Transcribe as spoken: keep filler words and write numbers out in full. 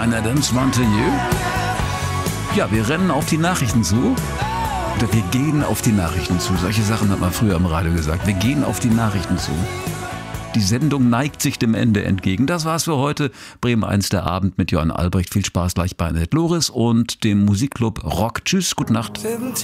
Bryan Adams, Run to You. Ja, wir rennen auf die Nachrichten zu. Oder wir gehen auf die Nachrichten zu. Solche Sachen hat man früher im Radio gesagt. Wir gehen auf die Nachrichten zu. Die Sendung neigt sich dem Ende entgegen. Das war's für heute. Bremen eins, der Abend mit Johann Albrecht. Viel Spaß gleich bei Annette Loris und dem Musikclub Rock. Tschüss, gute Nacht.